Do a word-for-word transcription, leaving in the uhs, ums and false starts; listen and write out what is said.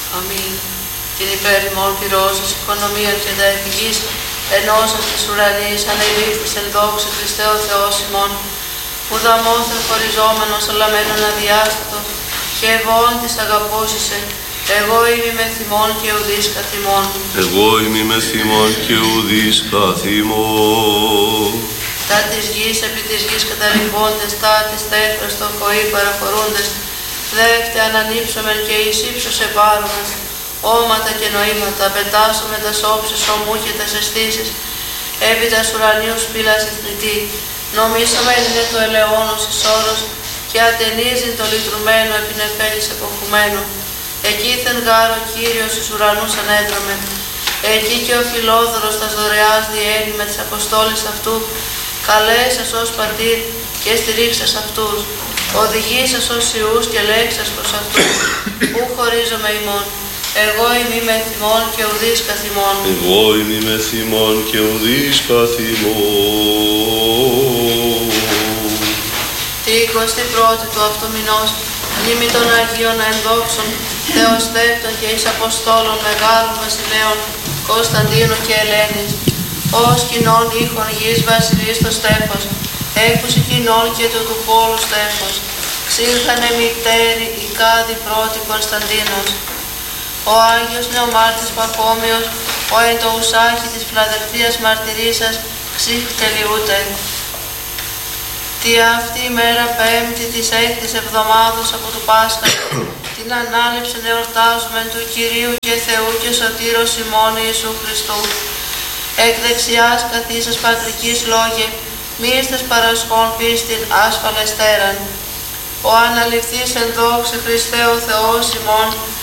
Αμήν. Την υπέρ ημών πυρώσας, οικονομία και τα επιγής, ενώσας της ουρανής, ανελήφθης εν δόξη Χριστέ ο Θεός ημών, που δαμόθεν χωριζόμενος, αλλά μένον αδιάστατος, και ευών της αγαπούσισε. Εγώ είμαι με θυμών και ουδείς καθημών. Εγώ είμαι με θυμών και ουδείς καθημών. Τα της γης επί της γης καταλυπώντες, τα της τέφρας των χωή παραχωρούντες, δέχτε ανανύψομεν και εις ύψος επάρομεν. Όματα και νοήματα, πετάσουμε τα όψεις ομού και τα αισθήσεις, επί τας ουρανίους πύλας εθνητή. Νομίσαμε είναι το ελαιόνος εις όρος, και ατενίζει το λυτρουμένο επί νεφέλης εποχουμένο. Εκείθεν γάρο Κύριος εις ουρανούς ανέδραμε. Εκεί και ο φιλόδωρος τας δωρεάς διένει με τις αποστόλης αυτού, καλέσας ως πατήρ και στηρίξας αυτούς. Οδηγήσας ως ιούς και λέξας προς αυτούς, που χωρίζομαι ημών. Εγώ είμαι με θυμών και ουδείς καθημών. Εγώ είμαι με θυμών και ουδείς καθημών. Τη εικοστή πρώτη του αυτού μηνός, μνήμη των Αγίων ενδόξων, Θεοστέπτων και εις Αποστόλων Μεγάλων Βασιλέων, Κωνσταντίνου και Ελένης, ως κοινών ήχων γης βασιλείς το στέφος, έκουση κοινών και του του πόλου στέφος, ξύλχανε μητέρη η κάδη πρώτη Κωνσταντίνος, ο Άγιος Νεομάρτης Παχώμιος, ο εν το ουσάχη της φιλαδελφίας μαρτυρίσας, ξύχ τελειούται. Τι αυτή η μέρα πέμπτη της έκτης εβδομάδος από του Πάσχα, την ανάληψη εορτάζουμε του Κυρίου και Θεού και Σωτήρος ημών Ιησού Χριστού. Εκ δεξιάς καθίσας πατρικής λόγε, μίστες παρασχών πίστην άσφαλες τέραν. Ο αναληφθής εν δόξα Χριστέ ο Θεός ημών,